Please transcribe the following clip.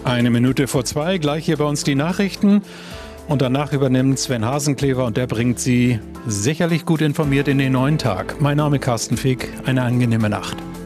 Eine Minute vor 2, gleich hier bei uns die Nachrichten. Und danach übernimmt Sven Hasenclever und der bringt Sie sicherlich gut informiert in den neuen Tag. Mein Name ist Carsten Fick, eine angenehme Nacht.